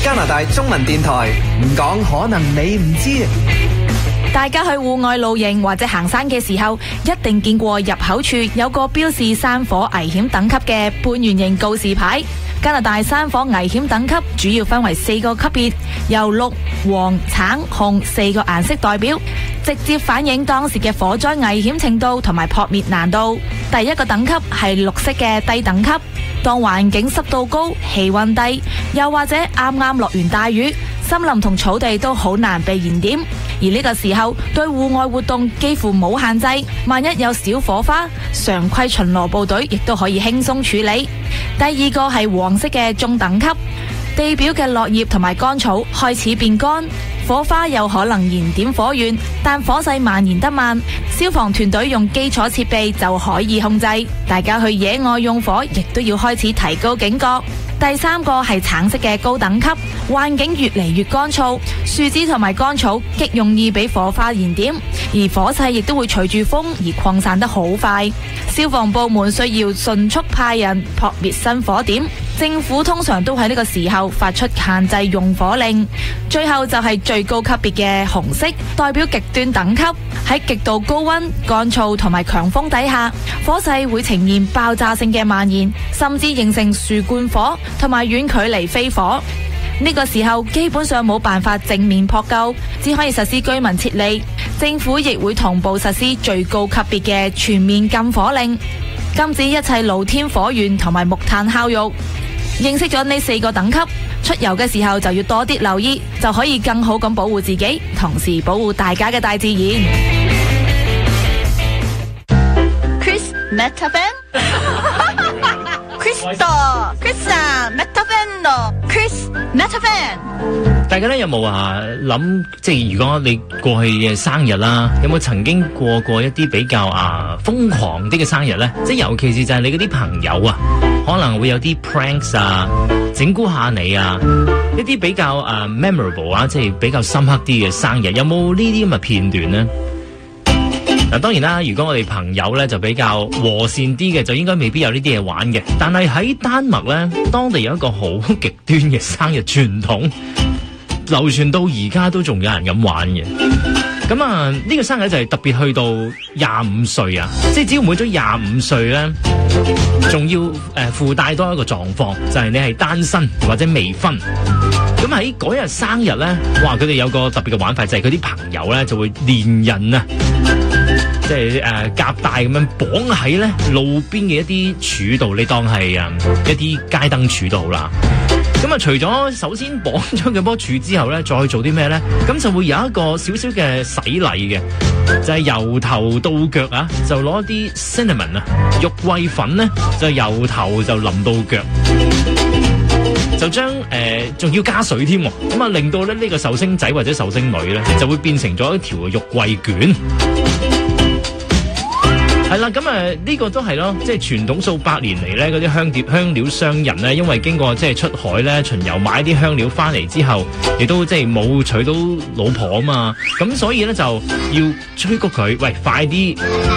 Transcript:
加拿大中文電台，唔講可能你唔知。 大家去戶外露營或者行山嘅時候，一定見過入口處有個標示山火危險等級嘅半圓形告示牌。加拿大山火危險等級主要分為4個級別，由綠、黃、橙、紅4個顏色代表，直接反映當時嘅火災危險程度同埋撲滅難度。第一個等級係綠色嘅低等級，當環境濕度高、氣溫低，又或者啱啱落完大雨，森林同草地都好難被燃點，而呢個時候對戶外活動幾乎冇限制，萬一有小火花，常規巡邏部隊亦都可以輕鬆處理。第二個係黃色嘅中等級，地表嘅落葉同埋乾草開始變乾，火花有可能燃點火源，但火勢蔓延得慢，消防團隊用基礎設備就可以控制。大家去野外用火亦都要開始提高警覺。第三個係橙色嘅高等級，環境越嚟越乾燥，樹枝同埋乾草極容易俾火花燃點，而火勢亦都會隨住風而擴散得好快。消防部門需要迅速派人撲滅新火點，政府通常都喺呢個時候發出限制用火令。最後就係最高級別嘅紅色，代表極端等級，喺極度高溫、乾燥同埋強風底下，火勢會呈現爆炸性嘅蔓延，甚至形成樹冠火同埋遠距離飛火。呢個時候基本上冇辦法正面撲救，只可以實施居民撤離。政府亦會同步實施最高級別嘅全面禁火令，禁止一切露天火源同埋木炭烤肉。認識咗呢4個等級，出遊嘅時候就要多啲留意，就可以更好咁保護自己，同時保護大家嘅大自然。 Chris Metafan Crystal Chris Metafan Chris Metafan。 大家咧有冇諗，即係如果你過去嘅生日啦，有冇曾經過一啲比較瘋狂啲嘅生日呢？即係尤其是就係你嗰啲朋友可能會有啲 pranks 整蠱下你一啲比較memorable即係比較深刻啲嘅生日，有冇呢啲咁嘅片段呢？嗱，當然啦，如果我哋朋友咧就比較和善啲嘅，就應該未必有呢啲嘢玩嘅。但係喺丹麥咧，當地有一個好極端嘅生日傳統，流傳到而家都仲有人咁玩嘅。咁呢個生日就係特別去到25歲即係只要滿咗25歲咧，仲要附帶多一個狀況，就係你係單身或者未婚。咁喺嗰日生日咧，哇！佢哋有個特別嘅玩法，就係佢啲朋友咧就會連人即係夾帶咁樣綁喺咧路邊嘅一啲柱度，你當係一啲街燈柱都好啦。咁除咗首先綁咗嗰棵柱之後咧，再做啲咩咧？咁就會有一個少少嘅洗禮嘅，就係由頭到腳就攞啲 cinnamon 肉桂粉咧，就由頭就淋到腳。就將仲要加水添，咁令到咧呢個壽星仔或者壽星女咧就會變成咗一條肉桂卷。係啦，咁呢個都係咯，即係傳統數百年嚟咧，嗰啲香料商人咧，因為經過即係出海咧巡遊買啲香料翻嚟之後，亦都即係冇娶到老婆啊嘛，咁所以咧就要催谷佢，喂，快啲